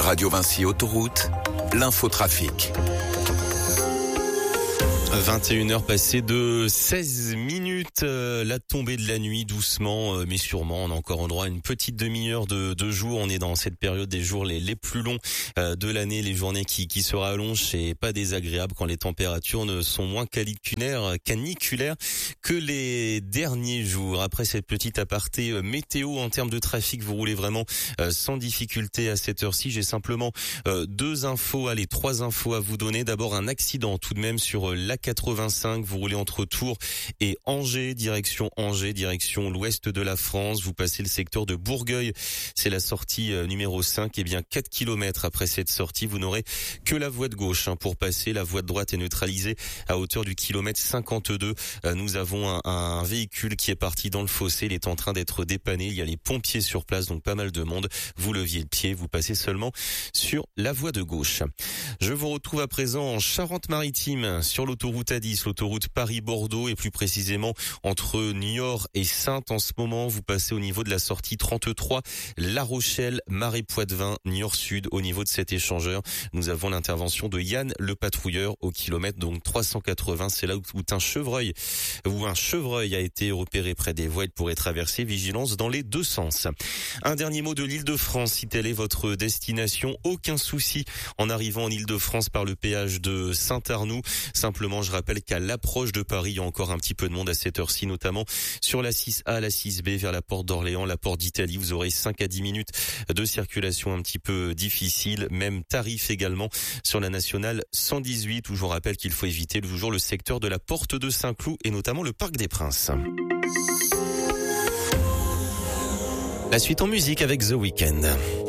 Radio Vinci Autoroute, l'infotrafic. 21h passées de 16 minutes, la tombée de la nuit doucement mais sûrement. On a encore en droit à une petite demi-heure de jour. On est dans cette période des jours les plus longs de l'année, les journées qui se rallongent. C'est pas désagréable quand les températures ne sont moins caniculaires que les derniers jours. Après cette petite aparté météo en termes de trafic, vous roulez vraiment sans difficulté à cette heure-ci. J'ai simplement trois infos à vous donner. D'abord un accident tout de même sur la 85, vous roulez entre Tours et Angers, direction l'ouest de la France. Vous passez le secteur de Bourgueil, c'est la sortie numéro 5. Et bien 4 km après cette sortie, vous n'aurez que la voie de gauche pour passer. La voie de droite est neutralisée à hauteur du kilomètre 52. Nous avons un véhicule qui est parti dans le fossé, il est en train d'être dépanné. Il y a les pompiers sur place, donc pas mal de monde. Vous leviez le pied, vous passez seulement sur la voie de gauche. Je vous retrouve à présent en Charente-Maritime, sur l'autoroute A10, l'autoroute Paris-Bordeaux et plus précisément entre Niort et Saintes. En ce moment, vous passez au niveau de la sortie 33, La Rochelle, Marais-Poitevin, Niort Sud. Au niveau de cet échangeur, nous avons l'intervention de Yann le patrouilleur au kilomètre donc 380. C'est là où un chevreuil a été repéré près des voies. Il pourrait traverser, vigilance dans les deux sens. Un dernier mot de l'Île-de-France, si telle est votre destination, aucun souci en arrivant en Île-de-France par le péage de Saint-Arnoux. Simplement, je rappelle qu'à l'approche de Paris, il y a encore un petit peu de monde à cette heure-ci, notamment sur la 6A, la 6B, vers la porte d'Orléans, la porte d'Italie. Vous aurez 5 à 10 minutes de circulation un petit peu difficile. Même tarif également sur la nationale 118, où je vous rappelle qu'il faut éviter toujours le secteur de la porte de Saint-Cloud et notamment le Parc des Princes. La suite en musique avec The Weeknd.